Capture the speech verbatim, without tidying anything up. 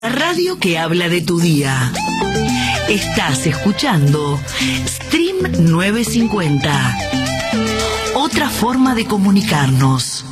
La radio que habla de tu día. Estás escuchando Stream novecientos cincuenta. Otra forma de comunicarnos.